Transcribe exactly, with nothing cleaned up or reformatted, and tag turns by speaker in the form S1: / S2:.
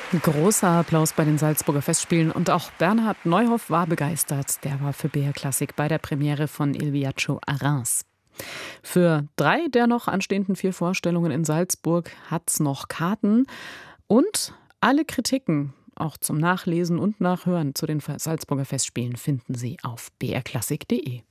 S1: Großer Applaus bei den Salzburger Festspielen und auch Bernhard Neuhoff war begeistert. Der war für B R Klassik bei der Premiere von Il Viaggio a Reims. Für drei der noch anstehenden vier Vorstellungen in Salzburg hat's noch Karten und alle Kritiken, auch zum Nachlesen und Nachhören zu den Salzburger Festspielen, finden Sie auf b r klassik punkt d e.